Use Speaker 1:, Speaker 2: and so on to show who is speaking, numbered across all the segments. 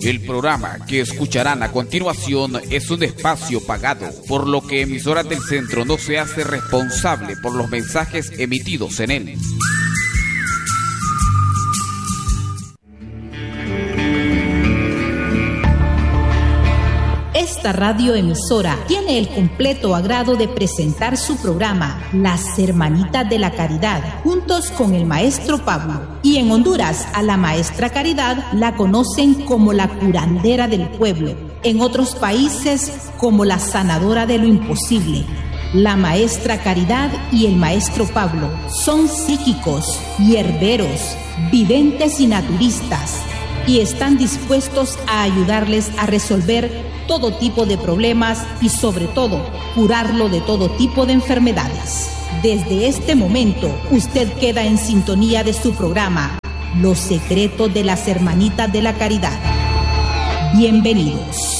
Speaker 1: El programa que escucharán a continuación es un espacio pagado, por lo que Emisoras del Centro no se hace responsable por los mensajes emitidos en él.
Speaker 2: Esta radioemisora tiene el completo agrado de presentar su programa Las Hermanitas de la Caridad, juntos con el maestro Pablo. Y en Honduras, a la maestra Caridad la conocen como la curandera del pueblo. En otros países, como la sanadora de lo imposible. La maestra Caridad y el maestro Pablo son psíquicos, hierberos, videntes y naturistas, y están dispuestos a ayudarles a resolver todo tipo de problemas y sobre todo curarlo de todo tipo de enfermedades. Desde este momento usted queda en sintonía de su programa Los Secretos de las Hermanitas de la Caridad. Bienvenidos.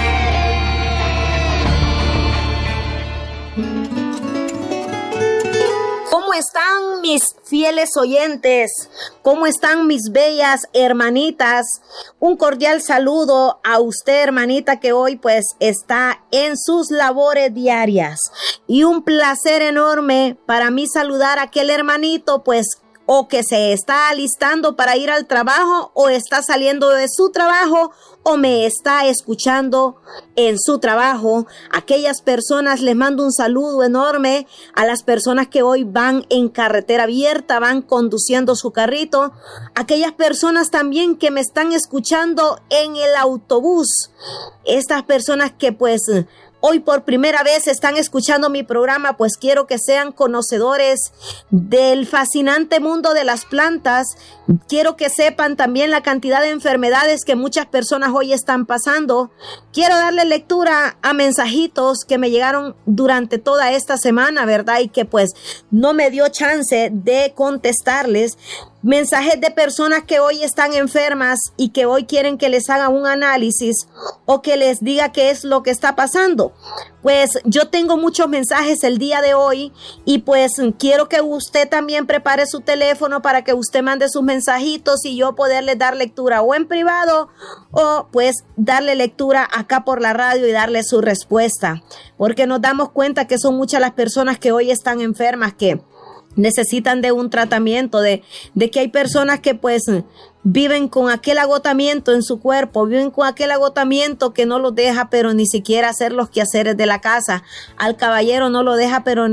Speaker 3: ¿Cómo están mis fieles oyentes? ¿Cómo están mis bellas hermanitas? Un cordial saludo a usted, hermanita, que hoy pues está en sus labores diarias. Y un placer enorme para mí saludar a aquel hermanito pues o que se está alistando para ir al trabajo o está saliendo de su trabajo o me está escuchando en su trabajo. Aquellas personas les mando un saludo enorme a las personas que hoy van en carretera abierta, van conduciendo su carrito. Aquellas personas también que me están escuchando en el autobús. Estas personas que pues hoy por primera vez están escuchando mi programa, pues quiero que sean conocedores del fascinante mundo de las plantas. Quiero que sepan también la cantidad de enfermedades que muchas personas hoy están pasando. Quiero darle lectura a mensajitos que me llegaron durante toda esta semana, ¿verdad? Y que pues no me dio chance de contestarles. Mensajes de personas que hoy están enfermas y que hoy quieren que les haga un análisis o que les diga qué es lo que está pasando. Pues yo tengo muchos mensajes el día de hoy y pues quiero que usted también prepare su teléfono para que usted mande sus mensajitos y yo poderles dar lectura o en privado o pues darle lectura acá por la radio y darle su respuesta. Porque nos damos cuenta que son muchas las personas que hoy están enfermas, que necesitan de un tratamiento, de que hay personas que pues viven con aquel agotamiento en su cuerpo, viven con aquel agotamiento que no los deja pero ni siquiera hacer los quehaceres de la casa. Al caballero no lo deja pero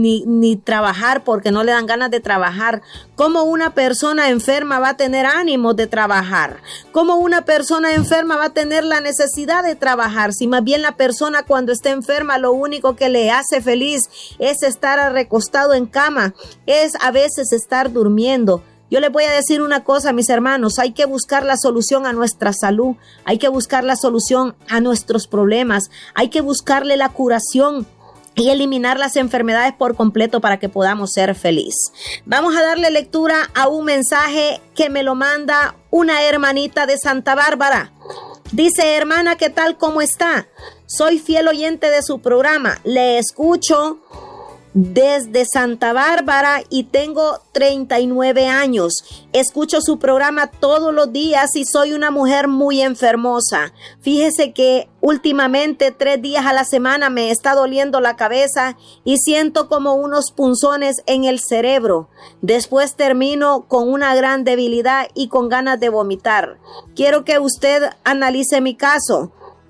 Speaker 3: ni trabajar porque no le dan ganas de trabajar. ¿Cómo una persona enferma va a tener ánimo de trabajar? ¿Cómo una persona enferma va a tener la necesidad de trabajar? Si más bien la persona cuando está enferma lo único que le hace feliz es estar recostado en cama, es a veces estar durmiendo. Yo les voy a decir una cosa, mis hermanos, hay que buscar la solución a nuestra salud, hay que buscar la solución a nuestros problemas, hay que buscarle la curación y eliminar las enfermedades por completo para que podamos ser felices. Vamos a darle lectura a un mensaje que me lo manda una hermanita de Santa Bárbara. Dice: hermana, ¿qué tal? ¿Cómo está? Soy fiel oyente de su programa, le escucho desde Santa Bárbara y tengo 39 años. Escucho su programa todos los días y soy una mujer muy enfermosa. Fíjese que últimamente 3 días a la semana me está doliendo la cabeza y siento como unos punzones en el cerebro. Después termino con una gran debilidad y con ganas de vomitar. Quiero que usted analice mi caso.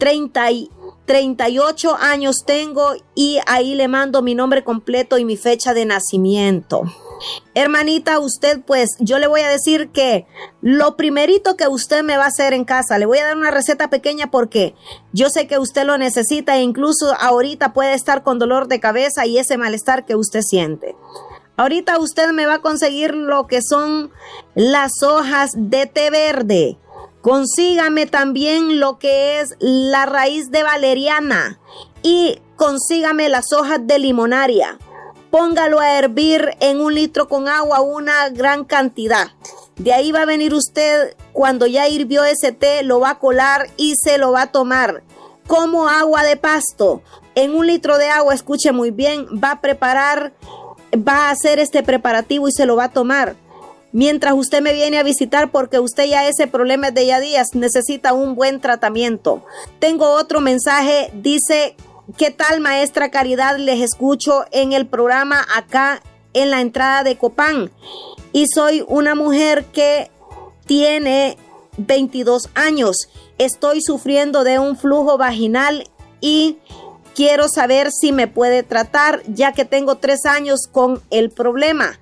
Speaker 3: 38 años tengo y ahí le mando mi nombre completo y mi fecha de nacimiento. Hermanita, usted pues yo le voy a decir que lo primerito que usted me va a hacer en casa, le voy a dar una receta pequeña porque yo sé que usted lo necesita e incluso ahorita puede estar con dolor de cabeza y ese malestar que usted siente. Ahorita usted me va a conseguir lo que son las hojas de té verde. Consígame también lo que es la raíz de valeriana y consígame las hojas de limonaria. Póngalo a hervir en 1 litro con agua, una gran cantidad. De ahí va a venir usted, cuando ya hirvió ese té, lo va a colar y se lo va a tomar como agua de pasto. En 1 litro de agua, escuche muy bien, va a hacer este preparativo y se lo va a tomar. mientras usted me viene a visitar, porque usted ya ese problema es de ya días, necesita un buen tratamiento. Tengo otro mensaje, dice: ¿qué tal, maestra Caridad? Les escucho en el programa acá en la entrada de Copán y soy una mujer que tiene 22 años. Estoy sufriendo de un flujo vaginal y quiero saber si me puede tratar, ya que tengo 3 años con el problema.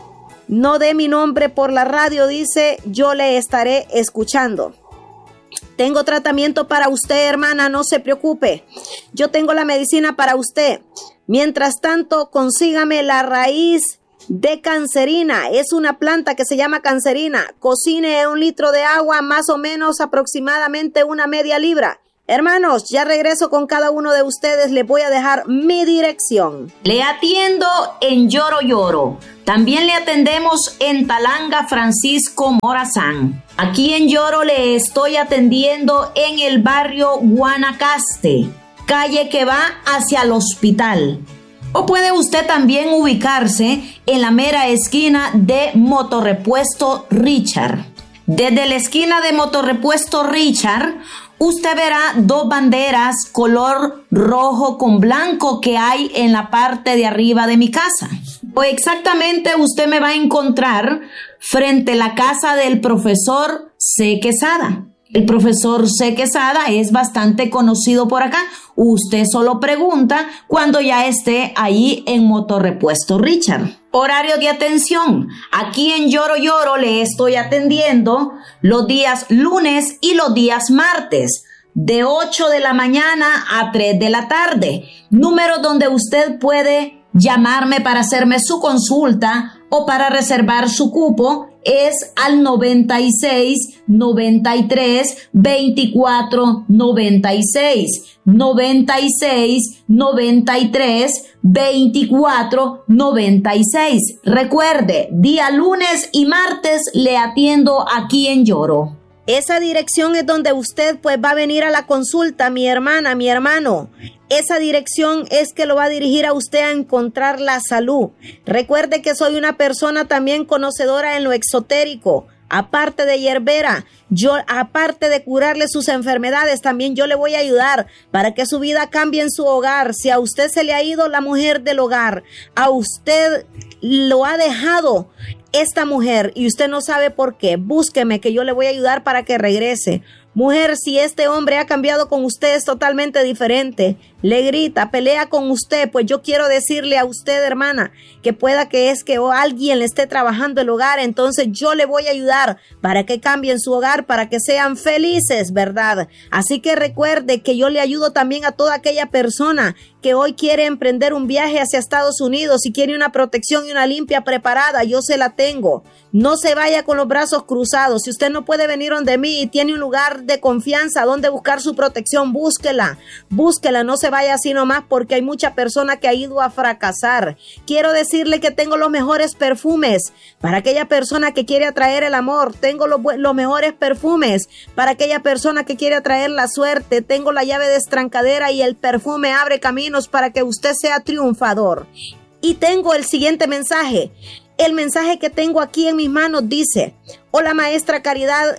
Speaker 3: No dé mi nombre por la radio, dice, yo le estaré escuchando. Tengo tratamiento para usted, hermana, no se preocupe. Yo tengo la medicina para usted. Mientras tanto, consígame la raíz de cancerina. Es una planta que se llama cancerina. Cocine 1 litro de agua, más o menos aproximadamente una media libra. Hermanos, ya regreso con cada uno de ustedes. Les voy a dejar mi dirección.
Speaker 2: Le atiendo en Lloro Lloro. También le atendemos en Talanga Francisco Morazán. Aquí en Lloro le estoy atendiendo en el barrio Guanacaste, calle que va hacia el hospital. O puede usted también ubicarse en la mera esquina de Motorrepuesto Richard. Desde la esquina de Motorrepuesto Richard, usted verá 2 banderas color rojo con blanco que hay en la parte de arriba de mi casa. O exactamente usted me va a encontrar frente a la casa del profesor C. Quesada. El profesor C. Quesada es bastante conocido por acá. Usted solo pregunta cuando ya esté ahí en Motorrepuesto Richard. Horario de atención. Aquí en Lloro Lloro le estoy atendiendo los días lunes y los días martes, de 8 de la mañana a 3 de la tarde. Número donde usted puede llamarme para hacerme su consulta o para reservar su cupo es al 96 93 24 96 96 93 24 96. Recuerde, día lunes y martes le atiendo aquí en Lloro.
Speaker 3: Esa dirección es donde usted pues va a venir a la consulta, mi hermana, mi hermano. Esa dirección es que lo va a dirigir a usted a encontrar la salud. Recuerde que soy una persona también conocedora en lo exotérico. Aparte de hierbera, yo aparte de curarle sus enfermedades, también yo le voy a ayudar para que su vida cambie en su hogar. Si a usted se le ha ido la mujer del hogar, a usted lo ha dejado esta mujer y usted no sabe por qué, búsqueme que yo le voy a ayudar para que regrese. Mujer, si este hombre ha cambiado con usted, es totalmente diferente. Le grita, pelea con usted, pues yo quiero decirle a usted, hermana, que pueda que es que alguien le esté trabajando el hogar, entonces yo le voy a ayudar para que cambien su hogar, para que sean felices, ¿verdad? Así que recuerde que yo le ayudo también a toda aquella persona que hoy quiere emprender un viaje hacia Estados Unidos y quiere una protección y una limpia preparada, yo se la tengo. No se vaya con los brazos cruzados. Si usted no puede venir donde mí y tiene un lugar de confianza donde buscar su protección, búsquela, no se vaya así nomás porque hay mucha persona que ha ido a fracasar. Quiero decirle que tengo los mejores perfumes para aquella persona que quiere atraer el amor, tengo los mejores perfumes para aquella persona que quiere atraer la suerte, tengo la llave destrancadera y el perfume abre caminos para que usted sea triunfador. Y tengo el siguiente mensaje. El mensaje que tengo aquí en mis manos dice: hola maestra Caridad,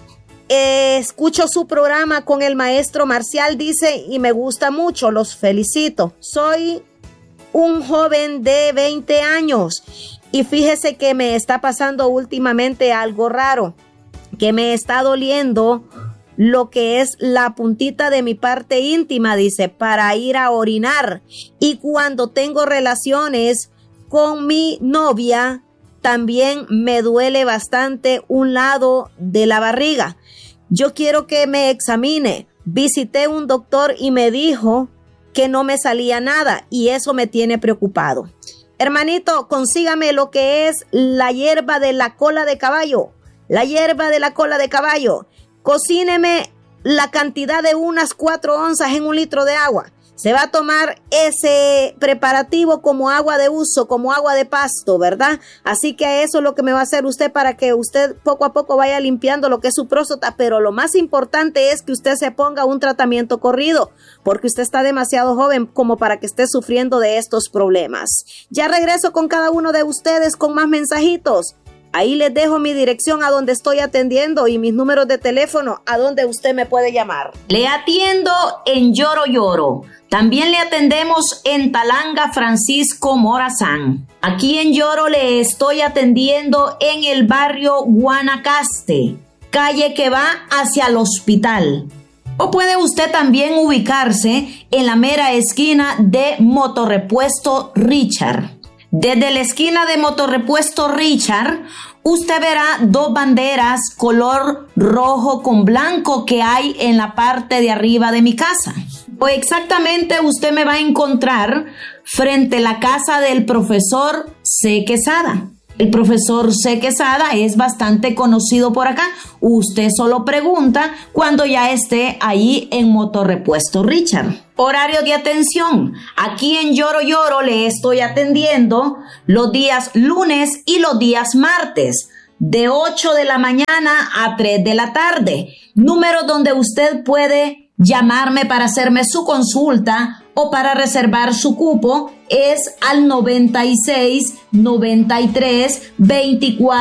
Speaker 3: escucho su programa con el maestro Marcial, dice, y me gusta mucho, los felicito. Soy un joven de 20 años y fíjese que me está pasando últimamente algo raro, que me está doliendo lo que es la puntita de mi parte íntima, dice, para ir a orinar. Y cuando tengo relaciones con mi novia, también me duele bastante un lado de la barriga. Yo quiero que me examine. Visité un doctor y me dijo que no me salía nada y eso me tiene preocupado. Hermanito, consígame lo que es la hierba de la cola de caballo. La hierba de la cola de caballo. Cocíneme la cantidad de unas 4 onzas en 1 litro de agua. Se va a tomar ese preparativo como agua de uso, como agua de pasto, ¿verdad? Así que eso es lo que me va a hacer usted para que usted poco a poco vaya limpiando lo que es su próstata. Pero lo más importante es que usted se ponga un tratamiento corrido, porque usted está demasiado joven como para que esté sufriendo de estos problemas. Ya regreso con cada uno de ustedes con más mensajitos Ahí les dejo mi dirección a donde estoy atendiendo y mis números de teléfono a donde usted me puede llamar.
Speaker 4: Le atiendo en Lloro Lloro. También le atendemos en Talanga Francisco Morazán. Aquí en Lloro le estoy atendiendo en el barrio Guanacaste, calle que va hacia el hospital. O puede usted también ubicarse en la mera esquina de Motorrepuesto Richard. Desde la esquina de Motorrepuesto Richard, usted verá dos banderas color rojo con blanco que hay en la parte de arriba de mi casa. O exactamente usted me va a encontrar frente a la casa del profesor C. Quesada. El profesor C. Quesada es bastante conocido por acá. Usted solo pregunta cuando ya esté ahí en Motorrepuesto Richard. Horario de atención. Aquí en Lloro Lloro le estoy atendiendo los días lunes y los días martes, de 8 de la mañana a 3 de la tarde. Número donde usted puede llamarme para hacerme su consulta o para reservar su cupo es al 96 93 24